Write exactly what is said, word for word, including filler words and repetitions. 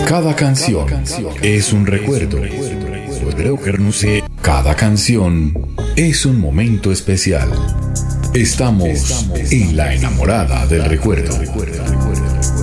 Cada canción es un recuerdo. Cada canción es un momento especial. Estamos en la enamorada del recuerdo.